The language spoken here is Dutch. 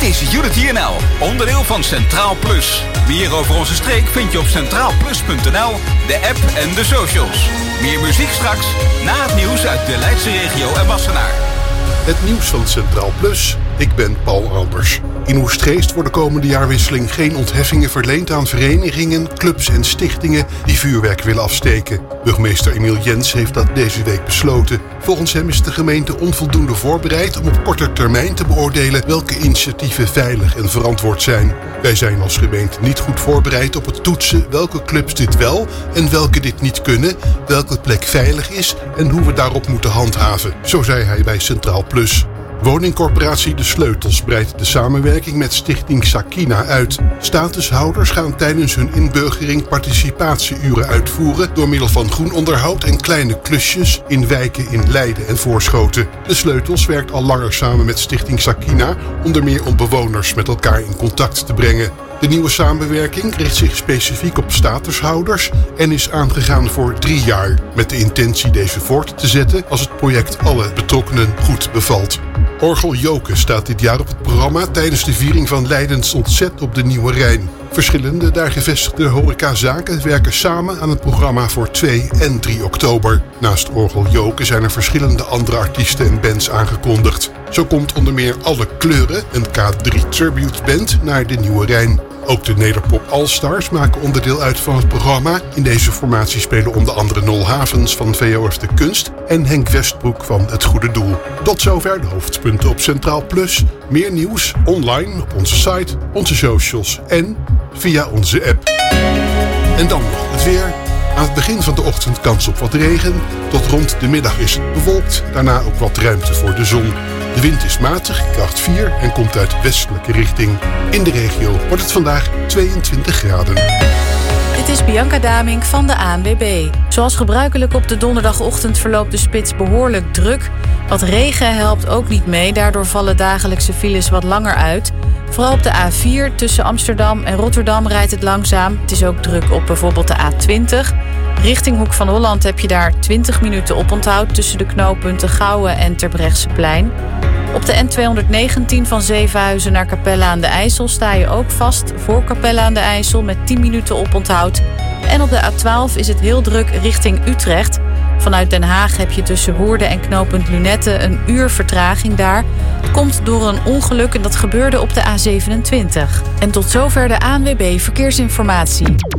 is Unity NL, onderdeel van Centraal Plus. Meer over onze streek vind je op centraalplus.nl, de app en de socials. Meer muziek straks, na het nieuws uit de Leidse regio en Wassenaar. Het nieuws van Centraal Plus. Ik ben Paul Albers. In Oegstgeest wordt de komende jaarwisseling geen ontheffingen verleend aan verenigingen, clubs en stichtingen die vuurwerk willen afsteken. Burgemeester Emiel Jens heeft dat deze week besloten. Volgens hem is de gemeente onvoldoende voorbereid om op korte termijn te beoordelen welke initiatieven veilig en verantwoord zijn. Wij zijn als gemeente niet goed voorbereid op het toetsen welke clubs dit wel en welke dit niet kunnen, welke plek veilig is en hoe we daarop moeten handhaven. Zo zei hij bij Centraal Plus. Woningcorporatie De Sleutels breidt de samenwerking met stichting Sakina uit. Statushouders gaan tijdens hun inburgering participatieuren uitvoeren door middel van groen onderhoud en kleine klusjes in wijken in Leiden en Voorschoten. De Sleutels werkt al langer samen met stichting Sakina, onder meer om bewoners met elkaar in contact te brengen. De nieuwe samenwerking richt zich specifiek op statushouders en is aangegaan voor 3 jaar, met de intentie deze voort te zetten als het project alle betrokkenen goed bevalt. Orgel Joke staat dit jaar op het programma tijdens de viering van Leidens ontzet op de Nieuwe Rijn. Verschillende daar gevestigde horecazaken werken samen aan het programma voor 2 en 3 oktober. Naast Orgel Joke zijn er verschillende andere artiesten en bands aangekondigd. Zo komt onder meer Alle Kleuren, een K3 Tribute Band, naar de Nieuwe Rijn. Ook de Nederpop Allstars maken onderdeel uit van het programma. In deze formatie spelen onder andere Nol Havens van VOF de Kunst en Henk Westbroek van Het Goede Doel. Tot zover de hoofdpunten op Centraal Plus. Meer nieuws online op onze site, onze socials en via onze app. En dan nog het weer. Aan het begin van de ochtend kans op wat regen. Tot rond de middag is het bewolkt. Daarna ook wat ruimte voor de zon. De wind is matig, kracht 4 en komt uit westelijke richting. In de regio wordt het vandaag 22 graden. Dit is Bianca Damink van de ANWB. Zoals gebruikelijk op de donderdagochtend verloopt de spits behoorlijk druk. Wat regen helpt ook niet mee, daardoor vallen dagelijkse files wat langer uit. Vooral op de A4 tussen Amsterdam en Rotterdam rijdt het langzaam. Het is ook druk op bijvoorbeeld de A20. Richting Hoek van Holland heb je daar 20 minuten oponthoud tussen de knooppunten Gouwen en Terbrechtseplein. Op de N219 van Zevenhuizen naar Capelle aan de IJssel sta je ook vast voor Capelle aan de IJssel met 10 minuten oponthoud. En op de A12 is het heel druk richting Utrecht. Vanuit Den Haag heb je tussen Woerden en knooppunt Lunette een uur vertraging daar. Het komt door een ongeluk en dat gebeurde op de A27. En tot zover de ANWB Verkeersinformatie.